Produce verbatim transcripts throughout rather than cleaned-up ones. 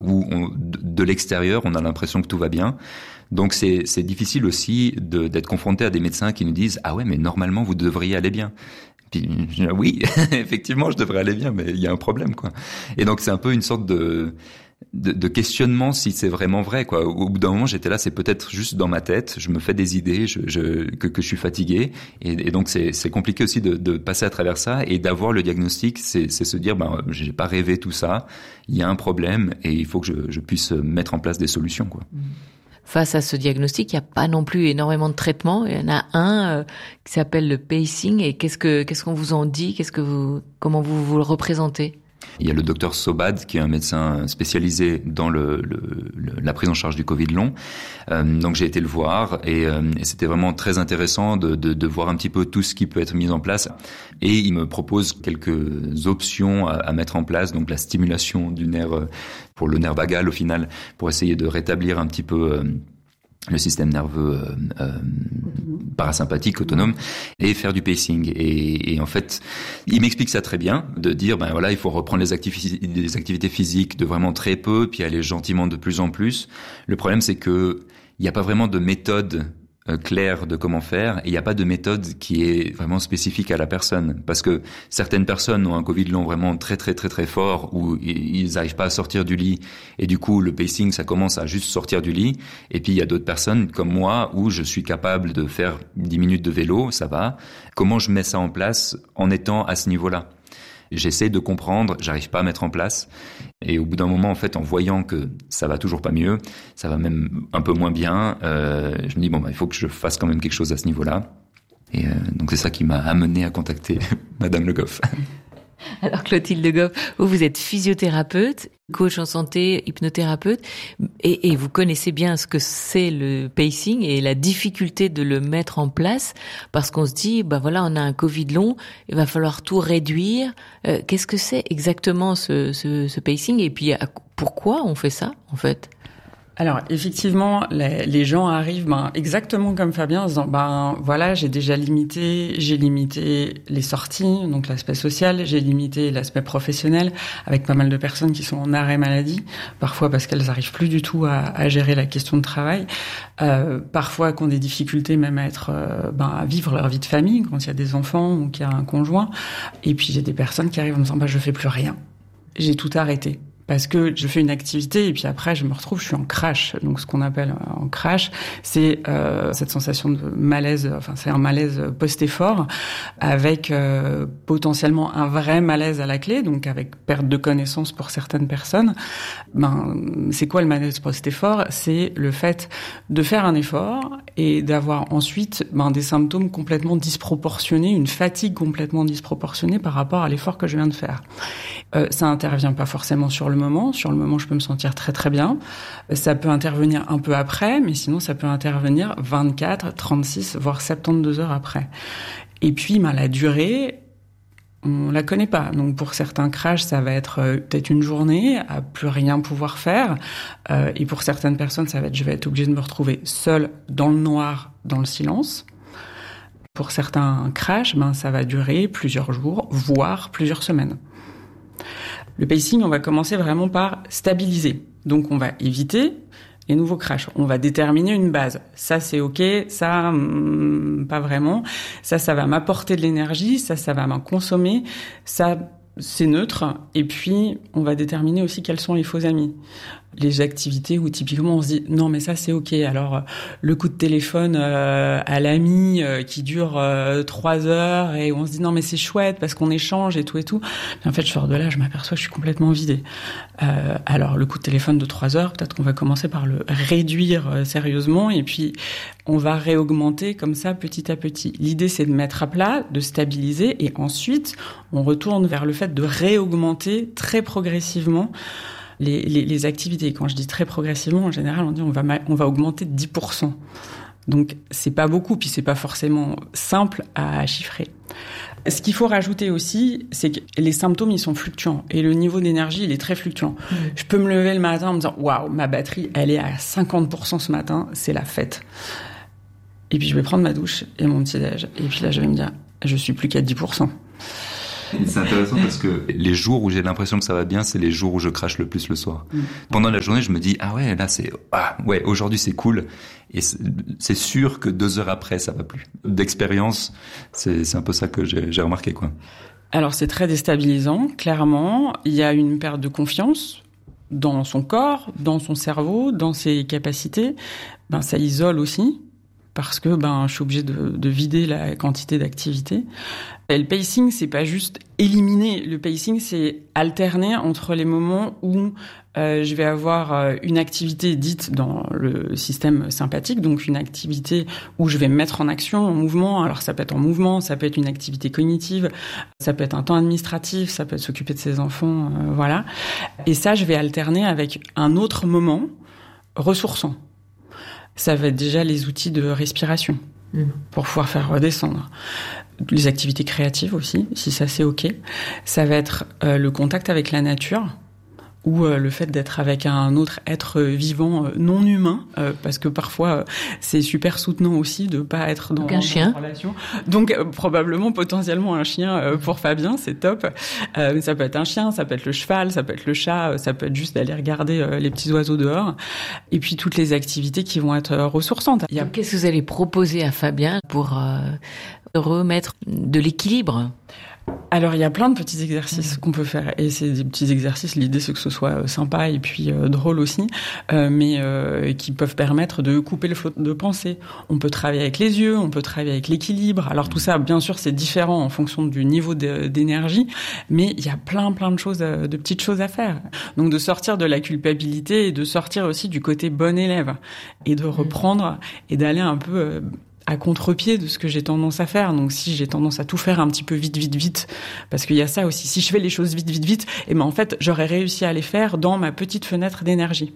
où on, de l'extérieur, on a l'impression que tout va bien. Donc c'est, c'est difficile aussi de, d'être confronté à des médecins qui nous disent « Ah ouais, mais normalement, vous devriez aller bien ». Puis je dis, oui, effectivement, je devrais aller bien, mais il y a un problème, quoi. Et donc c'est un peu une sorte de, de, de questionnement si c'est vraiment vrai, quoi. Au bout d'un moment, j'étais là, c'est peut-être juste dans ma tête, je me fais des idées, je, je, que, que je suis fatigué, et, et donc c'est, c'est compliqué aussi de, de passer à travers ça et d'avoir le diagnostic, c'est, c'est se dire, ben, j'ai pas rêvé tout ça, il y a un problème et il faut que je, je puisse mettre en place des solutions, quoi. Face à ce diagnostic, il n'y a pas non plus énormément de traitements. Il y en a un euh, qui s'appelle le pacing. Et qu'est-ce que qu'est-ce qu'on vous en dit ? Qu'est-ce que vous comment vous vous le représentez ? Il y a le docteur Sobad, qui est un médecin spécialisé dans le, le, le la prise en charge du Covid long. Euh, donc j'ai été le voir et, euh, et c'était vraiment très intéressant de, de, de voir un petit peu tout ce qui peut être mis en place. Et il me propose quelques options à, à mettre en place, donc la stimulation du nerf pour le nerf vagal au final, pour essayer de rétablir un petit peu euh, le système nerveux euh, euh, parasympathique autonome et faire du pacing. Et, et en fait, il m'explique ça très bien, de dire ben voilà, il faut reprendre les activités, les activités physiques de vraiment très peu, puis aller gentiment de plus en plus. Le problème, c'est que il n'y a pas vraiment de méthode euh, claire de comment faire, et il n'y a pas de méthode qui est vraiment spécifique à la personne, parce que certaines personnes ont un Covid long vraiment très très très très fort, où ils n'arrivent pas à sortir du lit, et du coup le pacing ça commence à juste sortir du lit, et puis il y a d'autres personnes comme moi où je suis capable de faire dix minutes de vélo, ça va. Comment je mets ça en place en étant à ce niveau-là? J'essaie de comprendre, j'arrive pas à mettre en place. Et au bout d'un moment, en fait, en voyant que ça va toujours pas mieux, ça va même un peu moins bien, euh, je me dis, bon, bah, il faut que je fasse quand même quelque chose à ce niveau-là. Et euh, donc, c'est ça qui m'a amené à contacter Madame Le Goff. Alors, Clotilde Goff, vous, vous êtes physiothérapeute, coach en santé, hypnothérapeute, et, et vous connaissez bien ce que c'est le pacing et la difficulté de le mettre en place, parce qu'on se dit, bah voilà, on a un Covid long, il va falloir tout réduire. Euh, qu'est-ce que c'est exactement ce, ce, ce pacing, et puis pourquoi on fait ça, en fait ? Alors effectivement, les, les gens arrivent ben, exactement comme Fabien en se disant ben voilà, j'ai déjà limité, j'ai limité les sorties, donc l'aspect social, j'ai limité l'aspect professionnel, avec pas mal de personnes qui sont en arrêt maladie, parfois parce qu'elles n'arrivent plus du tout à, à gérer la question de travail, euh, parfois qui ont des difficultés même à être euh, ben à vivre leur vie de famille quand il y a des enfants ou qu'il y a un conjoint, et puis j'ai des personnes qui arrivent en me disant ben je fais plus rien, j'ai tout arrêté. Parce que je fais une activité et puis après je me retrouve, je suis en crash. Donc ce qu'on appelle en crash, c'est euh, cette sensation de malaise, enfin c'est un malaise post-effort avec euh, potentiellement un vrai malaise à la clé, donc avec perte de connaissance pour certaines personnes. Ben c'est quoi le malaise post-effort ? C'est le fait de faire un effort et d'avoir ensuite ben, des symptômes complètement disproportionnés, une fatigue complètement disproportionnée par rapport à l'effort que je viens de faire. Euh, ça intervient pas forcément sur le moment. Sur le moment, je peux me sentir très très bien. Ça peut intervenir un peu après, mais sinon ça peut intervenir vingt-quatre, trente-six, voire soixante-douze heures après. Et puis, ben, la durée, on la connaît pas. Donc pour certains crashs, ça va être euh, peut-être une journée à plus rien pouvoir faire. Euh, et pour certaines personnes, ça va être je vais être obligée de me retrouver seule dans le noir, dans le silence. Pour certains crashs, ben ça va durer plusieurs jours, voire plusieurs semaines. Le pacing, on va commencer vraiment par stabiliser. Donc, on va éviter les nouveaux crashs. On va déterminer une base. Ça, c'est OK. Ça, hum, pas vraiment. Ça, ça va m'apporter de l'énergie. Ça, ça va m'en consommer. Ça, c'est neutre. Et puis, on va déterminer aussi quels sont les faux amis. Les activités où typiquement on se dit non mais ça c'est ok, alors le coup de téléphone euh, à l'ami euh, qui dure euh, trois heures et on se dit non mais c'est chouette parce qu'on échange et tout et tout, mais en fait je sors de là, je m'aperçois que je suis complètement vidée. Euh, alors le coup de téléphone de trois heures, peut-être qu'on va commencer par le réduire euh, sérieusement et puis on va réaugmenter comme ça petit à petit. L'idée c'est de mettre à plat, de stabiliser et ensuite on retourne vers le fait de réaugmenter très progressivement Les, les, les activités. Quand je dis très progressivement, en général, on dit on va, on va augmenter de dix pour cent. Donc, c'est pas beaucoup, puis c'est pas forcément simple à chiffrer. Ce qu'il faut rajouter aussi, c'est que les symptômes, ils sont fluctuants. Et le niveau d'énergie, il est très fluctuant. Mmh. Je peux me lever le matin en me disant, waouh, ma batterie, elle est à cinquante pour cent ce matin, c'est la fête. Et puis, je vais prendre ma douche et mon petit-déj. Et puis là, je vais me dire, je suis plus qu'à dix pour cent. C'est intéressant parce que les jours où j'ai l'impression que ça va bien, c'est les jours où je crache le plus le soir. Mm. Pendant la journée, je me dis ah ouais, là c'est ah ouais, aujourd'hui c'est cool, et c'est, c'est sûr que deux heures après ça va plus. D'expérience, c'est c'est un peu ça que j'ai, j'ai remarqué quoi. Alors c'est très déstabilisant, clairement. Il y a une perte de confiance dans son corps, dans son cerveau, dans ses capacités. Ben ça isole aussi. Parce que ben je suis obligée de, de vider la quantité d'activité. Et le pacing, c'est pas juste éliminer. Le pacing, c'est alterner entre les moments où euh, je vais avoir une activité dite dans le système sympathique, donc une activité où je vais me mettre en action, en mouvement. Alors ça peut être en mouvement, ça peut être une activité cognitive, ça peut être un temps administratif, ça peut être s'occuper de ses enfants, euh, voilà. Et ça, je vais alterner avec un autre moment ressourçant. Ça va être déjà les outils de respiration mmh. pour pouvoir faire redescendre. Les activités créatives aussi, si ça c'est OK. Ça va être euh, le contact avec la nature ou euh, le fait d'être avec un autre être vivant euh, non humain, euh, parce que parfois euh, c'est super soutenant aussi de pas être dans, Donc un chien. dans une relation. Donc euh, probablement potentiellement un chien euh, pour Fabien, c'est top. Euh, mais ça peut être un chien, ça peut être le cheval, ça peut être le chat, ça peut être juste d'aller regarder euh, les petits oiseaux dehors. Et puis toutes les activités qui vont être euh, ressourçantes. Il y a... Qu'est-ce que vous allez proposer à Fabien pour euh, remettre de l'équilibre ? Alors, il y a plein de petits exercices mmh. qu'on peut faire. Et c'est des petits exercices, l'idée c'est que ce soit sympa et puis euh, drôle aussi, euh, mais euh, qui peuvent permettre de couper le flot de pensée. On peut travailler avec les yeux, on peut travailler avec l'équilibre. Alors tout ça, bien sûr, c'est différent en fonction du niveau de, d'énergie, mais il y a plein, plein de choses, de petites choses à faire. Donc de sortir de la culpabilité et de sortir aussi du côté bon élève et de reprendre et d'aller un peu... Euh, à contre-pied de ce que j'ai tendance à faire. Donc si j'ai tendance à tout faire un petit peu vite, vite, vite, parce qu'il y a ça aussi. Si je fais les choses vite, vite, vite, et ben en fait, j'aurais réussi à les faire dans ma petite fenêtre d'énergie.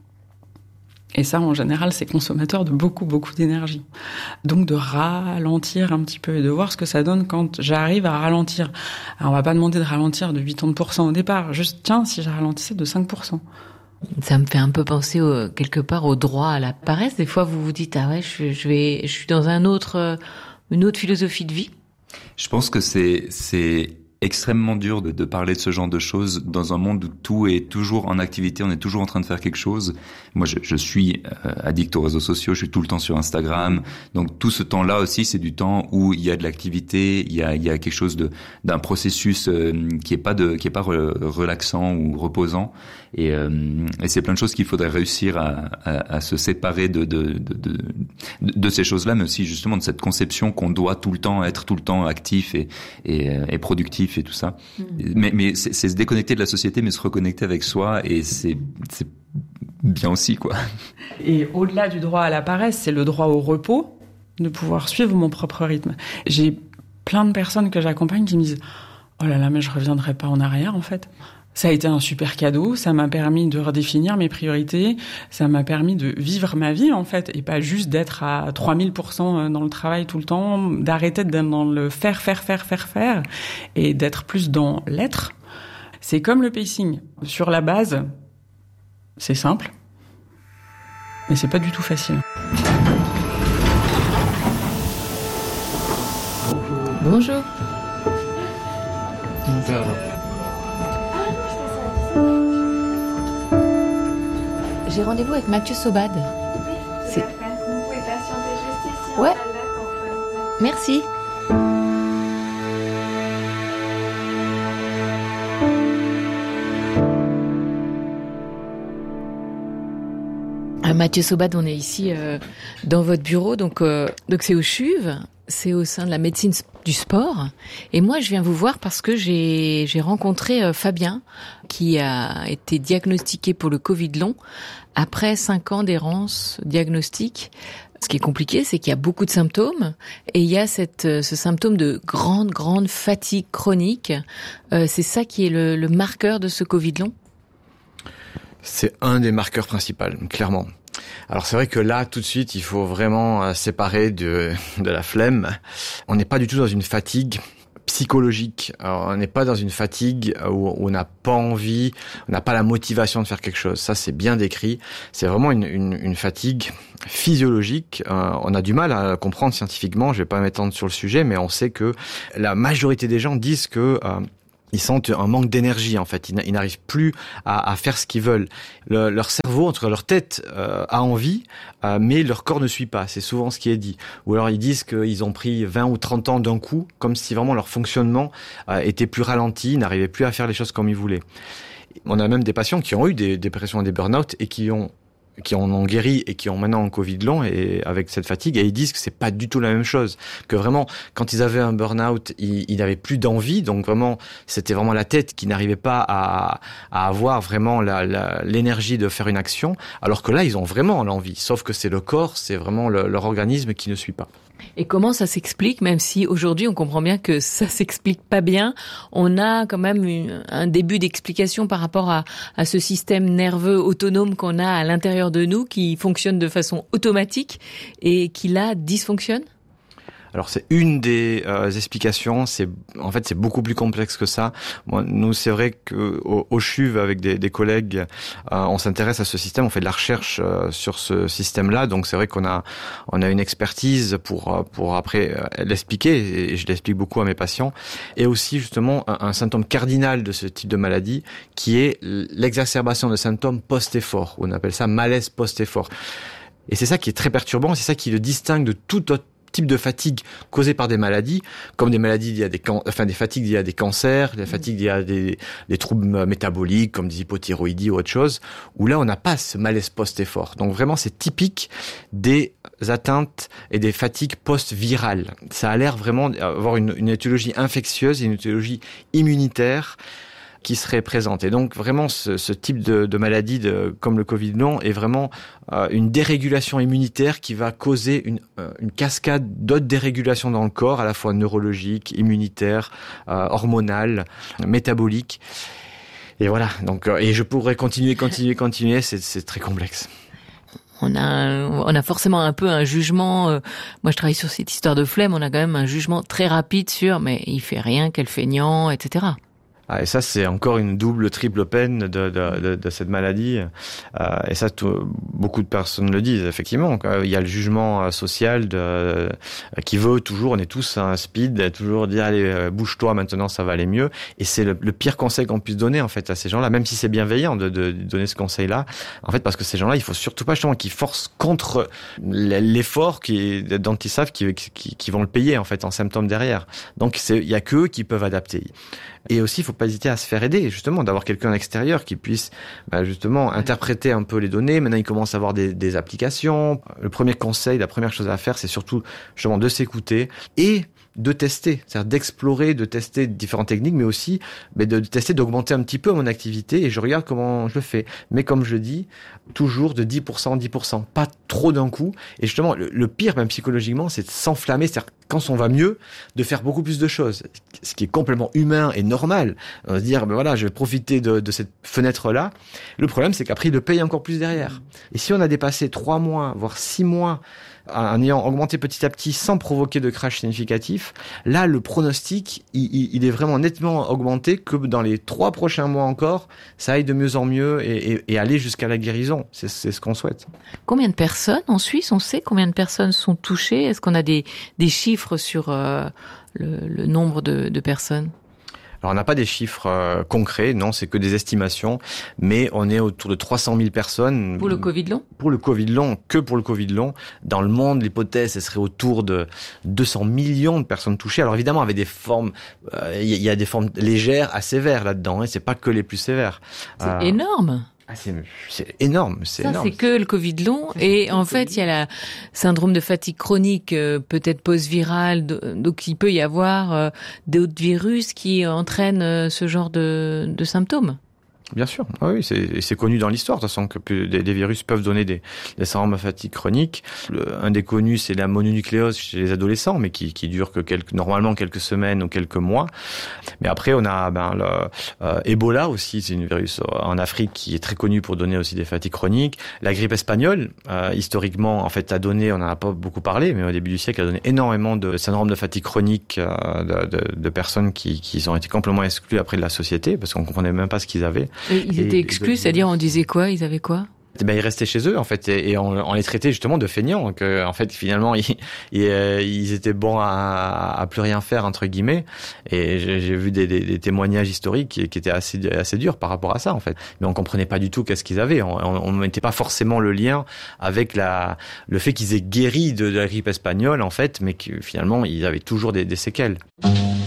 Et ça, en général, c'est consommateur de beaucoup, beaucoup d'énergie. Donc de ralentir un petit peu et de voir ce que ça donne quand j'arrive à ralentir. Alors on va pas demander de ralentir de quatre-vingts pour cent au départ. Juste, tiens, si je ralentissais de cinq pour cent. Ça me fait un peu penser au, quelque part au droit à la paresse. Des fois, vous vous dites ah ouais, je, je vais, je suis dans un autre, une autre philosophie de vie. Je pense que c'est c'est extrêmement dur de, de parler de ce genre de choses dans un monde où tout est toujours en activité, on est toujours en train de faire quelque chose. Moi, je, je suis euh, addict aux réseaux sociaux, je suis tout le temps sur Instagram. Donc, tout ce temps-là aussi, c'est du temps où il y a de l'activité, il y a, il y a quelque chose de, d'un processus euh, qui est pas de, qui est pas re, relaxant ou reposant. Et, euh, et c'est plein de choses qu'il faudrait réussir à, à, à se séparer de, de, de, de, de ces choses-là, mais aussi justement de cette conception qu'on doit tout le temps être tout le temps actif et, et, et productif et tout ça. Mmh. Mais, mais c'est, c'est se déconnecter de la société, mais se reconnecter avec soi, et c'est, c'est bien aussi, quoi. Et au-delà du droit à la paresse, c'est le droit au repos, de pouvoir suivre mon propre rythme. J'ai plein de personnes que j'accompagne qui me disent « Oh là là, mais je reviendrai pas en arrière, en fait ». Ça a été un super cadeau, ça m'a permis de redéfinir mes priorités, ça m'a permis de vivre ma vie, en fait, et pas juste d'être à trois mille pour cent dans le travail tout le temps, d'arrêter d'être dans le faire, faire, faire, faire, faire, et d'être plus dans l'être. C'est comme le pacing. Sur la base, c'est simple, mais c'est pas du tout facile. Bonjour. Bonjour. J'ai rendez-vous avec Mathieu Sobad. Oui, c'est... Vous pouvez patienter juste ici. Ouais. Merci. Mathieu Sobad, on est ici euh, dans votre bureau, donc euh, donc c'est au CHUV, c'est au sein de la médecine du sport. Et moi, je viens vous voir parce que j'ai j'ai rencontré euh, Fabien, qui a été diagnostiqué pour le Covid long après cinq ans d'errance diagnostique. Ce qui est compliqué, c'est qu'il y a beaucoup de symptômes et il y a cette ce symptôme de grande grande fatigue chronique. Euh, c'est ça qui est le, le marqueur de ce Covid long. C'est un des marqueurs principaux, clairement. Alors c'est vrai que là, tout de suite, il faut vraiment séparer de, de la flemme. On n'est pas du tout dans une fatigue psychologique. Alors, on n'est pas dans une fatigue où, où on n'a pas envie, on n'a pas la motivation de faire quelque chose. Ça, c'est bien décrit. C'est vraiment une, une, une fatigue physiologique. Euh, on a du mal à comprendre scientifiquement. Je vais pas m'étendre sur le sujet, mais on sait que la majorité des gens disent que euh, ils sentent un manque d'énergie, en fait. Ils n'arrivent plus à, à faire ce qu'ils veulent. Le, leur cerveau, entre leur tête, euh, a envie, euh, mais leur corps ne suit pas. C'est souvent ce qui est dit. Ou alors ils disent qu'ils ont pris vingt ou trente ans d'un coup, comme si vraiment leur fonctionnement euh, était plus ralenti, ils n'arrivaient plus à faire les choses comme ils voulaient. On a même des patients qui ont eu des dépressions et des burn-out et qui ont qui en ont guéri et qui ont maintenant un Covid long et avec cette fatigue, et ils disent que c'est pas du tout la même chose, que vraiment quand ils avaient un burn-out, ils, ils n'avaient plus d'envie, donc vraiment c'était vraiment la tête qui n'arrivait pas à, à avoir vraiment la, la, l'énergie de faire une action, alors que là ils ont vraiment l'envie, sauf que c'est le corps, c'est vraiment le, leur organisme qui ne suit pas. Et comment ça s'explique, même si aujourd'hui on comprend bien que ça s'explique pas bien, on a quand même une, un début d'explication par rapport à, à ce système nerveux autonome qu'on a à l'intérieur de nous qui fonctionne de façon automatique et qui là dysfonctionne? Alors c'est une des euh, explications. C'est en fait c'est beaucoup plus complexe que ça. Moi, nous c'est vrai que au, au C H U V avec des, des collègues, euh, on s'intéresse à ce système. On fait de la recherche euh, sur ce système-là. Donc c'est vrai qu'on a on a une expertise pour pour après euh, l'expliquer et je l'explique beaucoup à mes patients. Et aussi justement un, un symptôme cardinal de ce type de maladie qui est l'exacerbation de symptômes post-effort. On appelle ça malaise post-effort. Et c'est ça qui est très perturbant. C'est ça qui le distingue de tout autre type de fatigue causée par des maladies, comme des maladies liées à des can- enfin des fatigues liées à des cancers, des fatigues liées à des, des troubles métaboliques comme des hypothyroïdies ou autre chose, où là on n'a pas ce malaise post-effort. Donc vraiment c'est typique des atteintes et des fatigues post-virales. Ça a l'air vraiment d'avoir une, une étiologie infectieuse et une étiologie immunitaire qui serait présente. Et donc vraiment ce, ce type de, de maladie de, comme le Covid long est vraiment euh, une dérégulation immunitaire qui va causer une, euh, une cascade d'autres dérégulations dans le corps, à la fois neurologiques, immunitaires, euh, hormonales, métaboliques. Et voilà. Donc euh, et je pourrais continuer, continuer, continuer. C'est, c'est très complexe. On a, on a forcément un peu un jugement. Euh, moi, je travaille sur cette histoire de flemme. On a quand même un jugement très rapide sur, mais il fait rien, quel feignant, et cetera. Ah, et ça, c'est encore une double, triple peine de, de, de, de cette maladie. Euh, et ça, tout, beaucoup de personnes le disent, effectivement. Il y a le jugement social de, qui veut toujours, on est tous un speed, toujours dire, allez, bouge-toi, maintenant, ça va aller mieux. Et c'est le, le pire conseil qu'on puisse donner, en fait, à ces gens-là, même si c'est bienveillant de, de, de donner ce conseil-là. En fait, parce que ces gens-là, il faut surtout pas, justement, qu'ils forcent contre l'effort qui, dont ils savent qu'ils, qu'ils, qu'ils vont le payer, en fait, en symptômes derrière. Donc, c'est, il y a qu'eux qui peuvent adapter. Et aussi, il faut pas hésiter à se faire aider, justement, d'avoir quelqu'un à l'extérieur qui puisse, bah, justement, interpréter un peu les données. Maintenant, il commence à avoir des, des applications. Le premier conseil, la première chose à faire, c'est surtout, justement, de s'écouter et de tester, c'est-à-dire d'explorer, de tester différentes techniques, mais aussi mais de, de tester, d'augmenter un petit peu mon activité et je regarde comment je le fais. Mais comme je dis, toujours de dix pour cent, dix pour cent, pas trop d'un coup. Et justement, le, le pire, même psychologiquement, c'est de s'enflammer, c'est-à-dire quand on va mieux, de faire beaucoup plus de choses, ce qui est complètement humain et normal. On va se dire, ben voilà, je vais profiter de, de cette fenêtre-là. Le problème, c'est qu'après, il le paye encore plus derrière. Et si on a dépassé trois mois, voire six mois, en ayant augmenté petit à petit sans provoquer de crash significatif, là, le pronostic, il, il est vraiment nettement augmenté que dans les trois prochains mois encore, ça aille de mieux en mieux et, et, et aller jusqu'à la guérison. C'est, c'est ce qu'on souhaite. Combien de personnes en Suisse, on sait combien de personnes sont touchées? Est-ce qu'on a des, des chiffres sur euh, le, le nombre de, de personnes? Alors, on n'a pas des chiffres euh, concrets, non, c'est que des estimations, mais on est autour de trois cent mille personnes. Pour le Covid long? Pour le Covid long, que pour le Covid long. Dans le monde, l'hypothèse, elle serait autour de deux cents millions de personnes touchées. Alors évidemment, avec des formes, il euh, y, y a des formes légères à sévères là-dedans, hein, c'est pas que les plus sévères. C'est euh... énorme. Ah, c'est, c'est énorme, c'est ça, énorme. C'est que le Covid long. Et en fait, il y a la syndrome de fatigue chronique, euh, peut-être post-virale. Donc, il peut y avoir euh, d'autres virus qui entraînent euh, ce genre de, de symptômes. bien sûr. Ah oui, c'est, c'est connu dans l'histoire, de toute façon, que des, des virus peuvent donner des, des syndromes de fatigue chronique. Le, un des connus, c'est la mononucléose chez les adolescents, mais qui, qui dure que quelques, normalement quelques semaines ou quelques mois. Mais après, on a ben, le, euh, Ebola aussi, c'est une virus en Afrique qui est très connu pour donner aussi des fatigues chroniques. La grippe espagnole, euh, historiquement, en fait, a donné, on n'en a pas beaucoup parlé, mais au début du siècle, a donné énormément de syndromes de fatigue chronique euh, de, de, de personnes qui, qui ont été complètement exclues après de la société, parce qu'on comprenait même pas ce qu'ils avaient. Et ils étaient et, exclus, et, c'est-à-dire on disait quoi? Ils avaient quoi? Ben, ils restaient chez eux, en fait, et, et on, on les traitait justement de feignants, que, en fait, finalement, ils, ils, ils étaient bons à, à plus rien faire, entre guillemets, et j'ai, j'ai vu des, des, des témoignages historiques qui, qui étaient assez, assez durs par rapport à ça, en fait. Mais on comprenait pas du tout qu'est-ce qu'ils avaient. On, on, on mettait pas forcément le lien avec la, le fait qu'ils aient guéri de, de la grippe espagnole, en fait, mais que finalement, ils avaient toujours des, des séquelles.